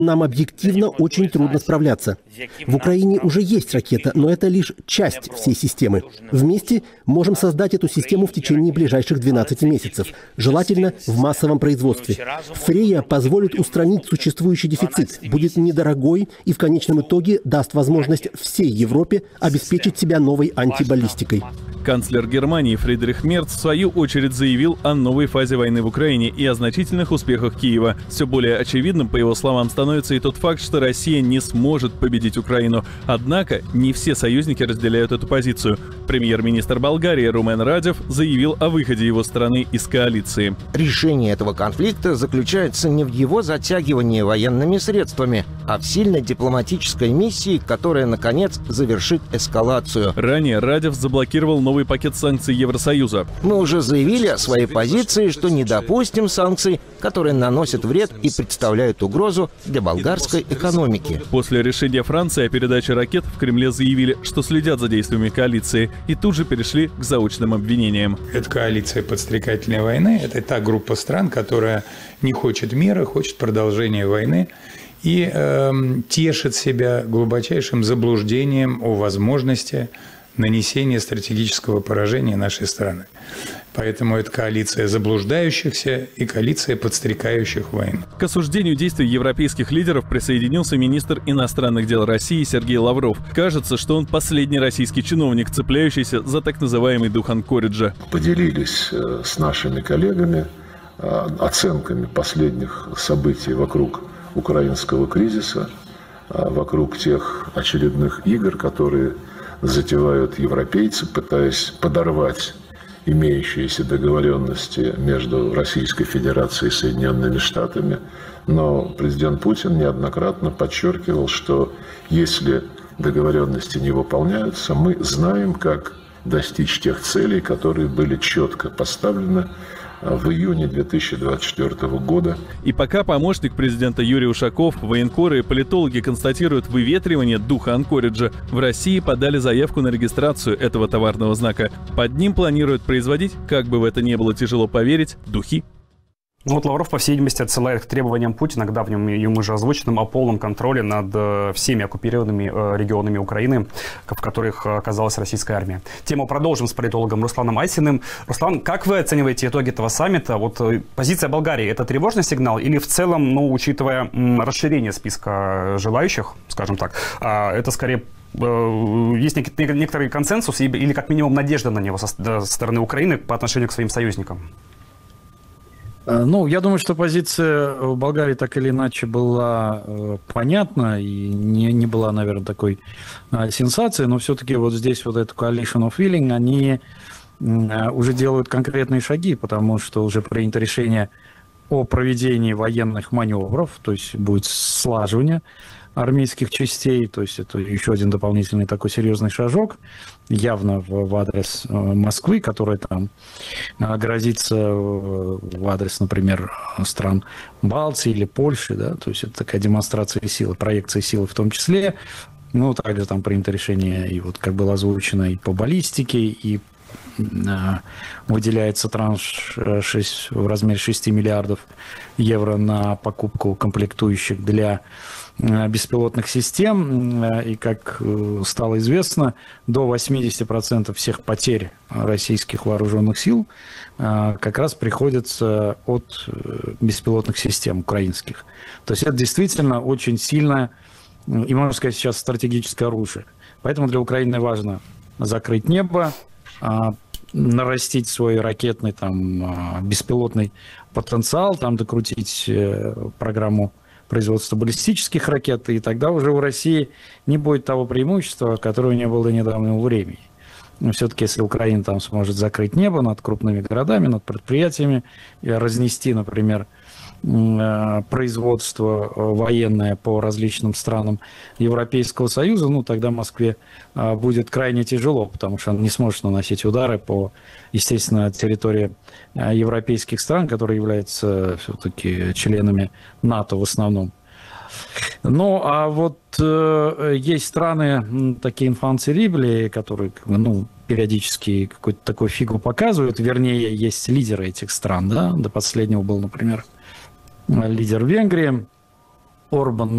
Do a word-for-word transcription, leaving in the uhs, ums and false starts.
Нам объективно очень трудно справляться. В Украине уже есть ракета, но это лишь часть всей системы. Вместе можем создать эту систему в течение ближайших двенадцати месяцев, желательно в массовом производстве. Фрея позволит устранить существующий дефицит, будет недорогой и в конечном итоге даст возможность всей Европе обеспечить себя новой антибаллистикой. Канцлер Германии Фридрих Мерц в свою очередь заявил о новой фазе войны в Украине и о значительных успехах Киева. Все более очевидным, по его словам, становится и тот факт, что Россия не сможет победить Украину. Однако не все союзники разделяют эту позицию. Премьер-министр Болгарии Румен Радев заявил о выходе его страны из коалиции. Решение этого конфликта заключается не в его затягивании военными средствами, а в сильной дипломатической миссии, которая, наконец, завершит эскалацию. Ранее Радев заблокировал новый пакет санкций Евросоюза. Мы уже заявили о своей позиции, что не допустим санкций, которые наносят вред и представляют угрозу для болгарской экономики. После решения Франции о передаче ракет в Кремле заявили, что следят за действиями коалиции, и тут же перешли к заочным обвинениям. Это коалиция подстрекательной войны. Это та группа стран, которая не хочет мира, хочет продолжения войны и э, тешит себя глубочайшим заблуждением о возможности нанесения стратегического поражения нашей страны. Поэтому это коалиция заблуждающихся и коалиция подстрекающих войн. К осуждению действий европейских лидеров присоединился министр иностранных дел России Сергей Лавров. Кажется, что он последний российский чиновник, цепляющийся за так называемый дух Анкориджа. Поделились с нашими коллегами оценками последних событий вокруг украинского кризиса, вокруг тех очередных игр, которые затевают европейцы, пытаясь подорвать имеющиеся договоренности между Российской Федерацией и Соединенными Штатами. Но президент Путин неоднократно подчеркивал, что если договоренности не выполняются, мы знаем, как достичь тех целей, которые были четко поставлены в июне две тысячи двадцать четвёртого года. И пока помощник президента Юрий Ушаков, военкоры и политологи констатируют выветривание духа Анкориджа, в России подали заявку на регистрацию этого товарного знака. Под ним планируют производить, как бы в это ни было тяжело поверить, духи. Ну вот Лавров, по всей видимости, отсылает к требованиям Путина, к давним ему же озвученным, о полном контроле над э, всеми оккупированными э, регионами Украины, в которых оказалась российская армия. Тему продолжим с политологом Русланом Айсиным. Руслан, как вы оцениваете итоги этого саммита? Вот э, позиция Болгарии – это тревожный сигнал или в целом, ну, учитывая м, расширение списка желающих, скажем так, э, это скорее э, есть нек- некоторый консенсус или как минимум надежда на него со, со стороны Украины по отношению к своим союзникам? Ну, я думаю, что позиция в Болгарии так или иначе была э, понятна и не, не была, наверное, такой э, сенсацией, но все-таки вот здесь вот эту coalition of willing, они э, уже делают конкретные шаги, потому что уже принято решение о проведении военных маневров, то есть будет слаживание армейских частей, то есть это еще один дополнительный такой серьезный шажок, явно в, в адрес э, Москвы, которая там э, грозится в, в адрес, например, стран Балтии или Польши, да, то есть это такая демонстрация силы, проекция силы в том числе. Ну, также там принято решение, и вот как было озвучено, и по баллистике, и э, выделяется транш шесть, в размере шести миллиардов евро на покупку комплектующих для беспилотных систем, и, как стало известно, до восьмидесяти процентов всех потерь российских вооруженных сил как раз приходится от беспилотных систем украинских. То есть это действительно очень сильное и, можно сказать, сейчас стратегическое оружие. Поэтому для Украины важно закрыть небо, нарастить свой ракетный, там, беспилотный потенциал, там докрутить программу производства баллистических ракет, и тогда уже у России не будет того преимущества, которое у нее было до недавнего времени. Но все-таки, если Украина там сможет закрыть небо над крупными городами, над предприятиями, и разнести, например, производство военное по различным странам Европейского Союза, ну, тогда Москве будет крайне тяжело, потому что она не сможет наносить удары по, естественно, территории европейских стран, которые являются все-таки членами НАТО в основном. Ну, а вот э, есть страны, такие enfants terribles, которые, ну, периодически какую-то такую фигу показывают, вернее, есть лидеры этих стран, да, до последнего был, например, лидер Венгрии, Орбан.